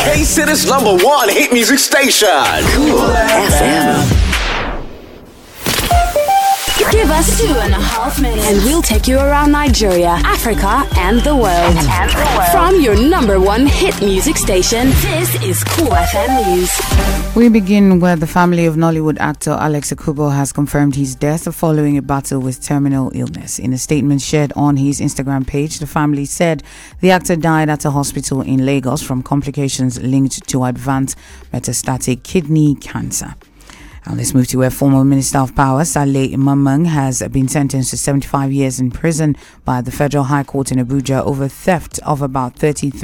K-City's #1 hit music station. Cool FM. Give us 2.5 minutes and we'll take you around Nigeria, Africa, and the world. From your #1 hit music station, this is Cool FM News. We begin where the family of Nollywood actor Alex Akubo has confirmed his death following a battle with terminal illness. In a statement shared on his Instagram page, the family said the actor died at a hospital in Lagos from complications linked to advanced metastatic kidney cancer. Now let's move to where former Minister of Power Saleh Mamman has been sentenced to 75 years in prison by the Federal High Court in Abuja over theft of about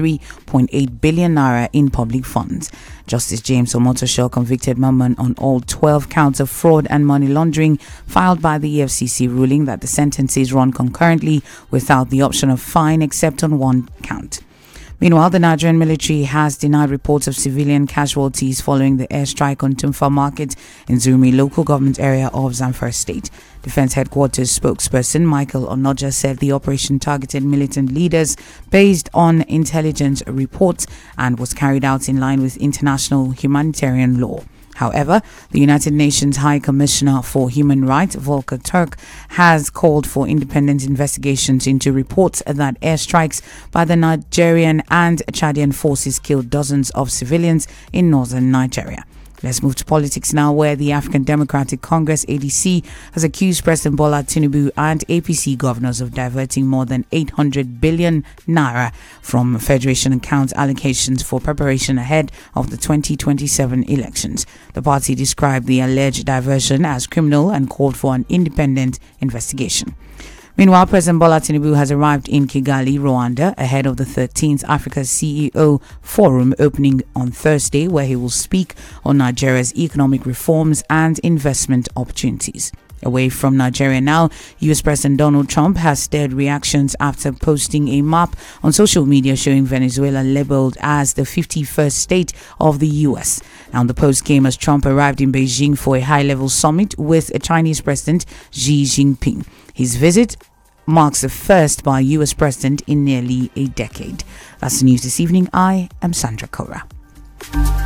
33.8 billion naira in public funds. Justice James Omotosho convicted Mamman on all 12 counts of fraud and money laundering filed by the EFCC, ruling that the sentences run concurrently without the option of fine except on one count. Meanwhile, the Nigerian military has denied reports of civilian casualties following the airstrike on Tumfa Market in Zurmi local government area of Zamfara State. Defense Headquarters spokesperson Michael Onoja said the operation targeted militant leaders based on intelligence reports and was carried out in line with international humanitarian law. However, the United Nations High Commissioner for Human Rights, Volker Turk, has called for independent investigations into reports that airstrikes by the Nigerian and Chadian forces killed dozens of civilians in northern Nigeria. Let's move to politics now, where the African Democratic Congress ADC has accused President Bola Tinubu and APC governors of diverting more than 800 billion naira from Federation account allocations for preparation ahead of the 2027 elections. The party described the alleged diversion as criminal and called for an independent investigation. Meanwhile, President Bola Tinubu has arrived in Kigali, Rwanda, ahead of the 13th Africa CEO Forum opening on Thursday, where he will speak on Nigeria's economic reforms and investment opportunities. Away from Nigeria now, US President Donald Trump has stirred reactions after posting a map on social media showing Venezuela labeled as the 51st state of the US. Now, the post came as Trump arrived in Beijing for a high-level summit with Chinese President Xi Jinping. His visit marks the first by a US president in nearly a decade. That's the news this evening. I am Sandra Cora.